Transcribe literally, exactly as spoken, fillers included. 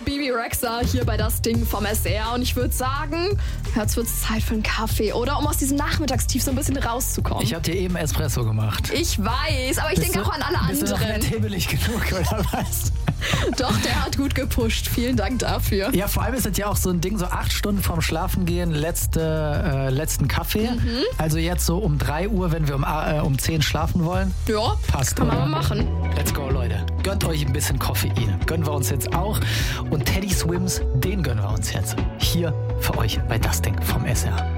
Bibi Rexha hier bei Das Ding vom S R. Und ich würde sagen, jetzt wird's Zeit für einen Kaffee, oder? Um aus diesem Nachmittagstief so ein bisschen rauszukommen. Ich habe dir eben Espresso gemacht. Ich weiß, aber ich Bist denke du- auch an alle Bist du noch anderen. nicht hibbelig genug, oder was? Doch, der hat gut gepusht. Vielen Dank dafür. Ja, vor allem ist es ja auch so ein Ding, so acht Stunden vorm Schlafengehen, letzte, äh, letzten Kaffee. Mhm. Also jetzt so um drei Uhr, wenn wir um, äh, um zehn schlafen wollen. Ja, Passt, kann man oder? mal machen. Let's go, Leute. Gönnt euch ein bisschen Koffein. Gönnen wir uns jetzt auch. Und Teddy Swims, den gönnen wir uns jetzt. Hier für euch bei Das Ding vom S R.